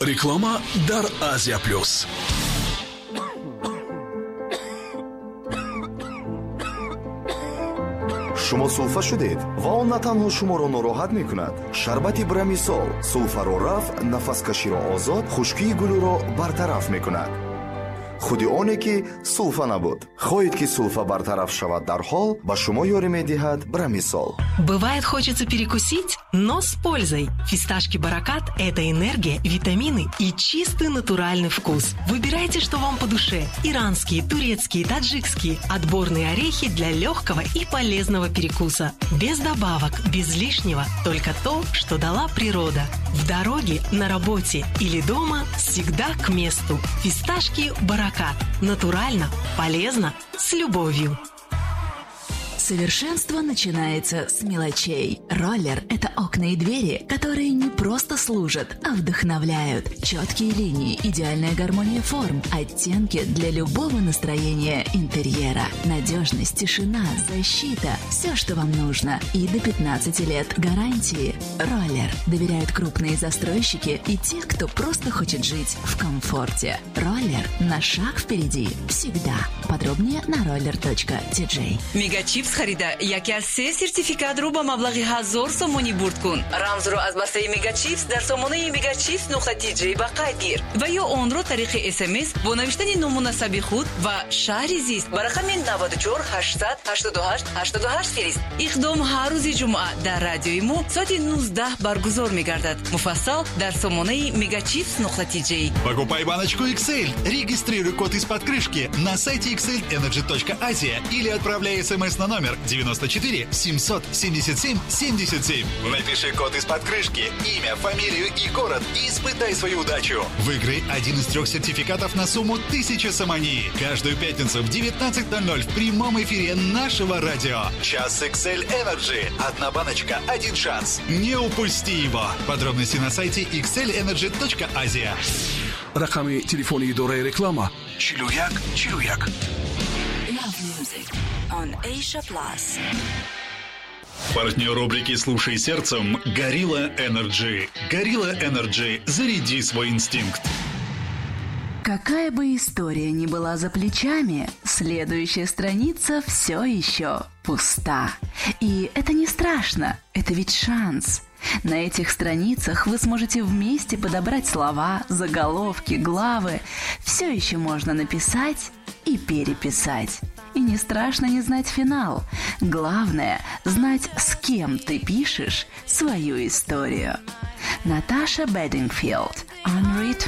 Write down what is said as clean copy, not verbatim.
реклама дар Азия Плюс. шумо сулфа шудед ва он на танҳо шуморо нороҳат мекунад. шарбати брамисол сулфаро раф, нафаскаширо озод, хушкии гулӯро бартараф мекунад. худи оне ки сулфа набуд. хоҳед ки сулфа бартараф шавад дар ҳол, ба шумо ёрӣ медиҳад брамисол. Бывает, хочется перекусить, но с пользой. Фисташки Баракат – это энергия, витамины и чистый натуральный вкус. Выбирайте, что вам по душе. Иранские, турецкие, таджикские. Отборные орехи для легкого и полезного перекуса. Без добавок, без лишнего. Только то, что дала природа. В дороге, на работе или дома всегда к месту. Фисташки Баракат. Натурально, полезно, с любовью. Совершенство начинается с мелочей. Роллер – это окна и двери, которые не просто служат, а вдохновляют. Четкие линии, идеальная гармония форм, оттенки для любого настроения интерьера. Надежность, тишина, защита – все, что вам нужно. И до 15 лет гарантии. Роллер доверяют крупные застройщики и те, кто просто хочет жить в комфорте. Роллер – на шаг впереди. Всегда. Подробнее на roller.tj. Мегачипс харида яке аз 3 сертификатро ба маблағи 1000 сомонӣ бурд кун. Рамзро аз бастаи Мегачипс дар сомонаи megachips.tj ба қайд гир ва ё онро тариқи SMS бо навиштани ному насаби худ ва шаҳри зист ба рақами 94 800 88 88 фирист. Иқдом ҳар рӯзи ҷумъа дар радиои мо соати 19 баргузор мегардад. Муфассал дар сомонаи megachips.tj. Покупай баночку XL, регистрируй код из-под крышки на сайте xlenergy.asia или отправляй SMS на номер 94 777 77. Напиши код из-под крышки, имя, фамилию и город и испытай свою удачу. Выиграй один из 3 сертификатов на сумму 1000 самани. Каждую пятницу в 19:00 в прямом эфире нашего радио. Час XL Energy. Одна баночка, один шанс. Не упусти его. Подробности на сайте xlenergy.asia. рақами телефони идораи реклама 4141. Love music on Asia Plus. Партнер рубрики «Слушай сердцем» – Gorilla Energy. Gorilla Energy. Заряди свой инстинкт. Какая бы история ни была за плечами, следующая страница все еще пуста. И это не страшно, это ведь шанс. На этих страницах вы сможете вместе подобрать слова, заголовки, главы. Все еще можно написать и переписать. И не страшно не знать финал. Главное – знать, с кем ты пишешь свою историю. Наташа Бедингфилд. Unwritten.